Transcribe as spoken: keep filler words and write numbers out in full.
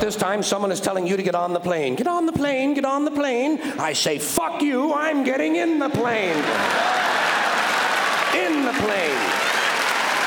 this time someone is telling you to get on the plane. Get on the plane, get on the plane. I say, fuck you, I'm getting in the plane. In the plane.